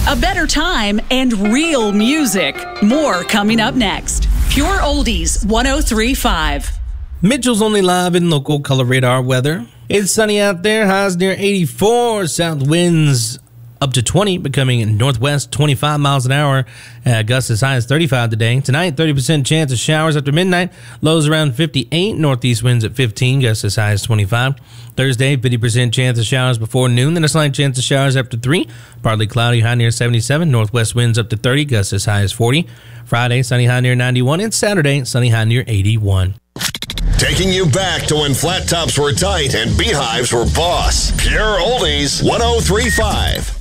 a better time, and real music. More coming up next. Pure Oldies 103.5. Mitchell's only live in local color radar weather. It's sunny out there, highs near 84, south winds up to 20, becoming northwest 25 miles an hour. Gusts as high as 35 today. Tonight, 30% chance of showers after midnight. Lows around 58. Northeast winds at 15. Gusts as high as 25. Thursday, 50% chance of showers before noon. Then a slight chance of showers after 3. Partly cloudy, high near 77. Northwest winds up to 30. Gusts as high as 40. Friday, sunny high near 91. And Saturday, sunny high near 81. Taking you back to when flat tops were tight and beehives were boss. Pure Oldies 103.5.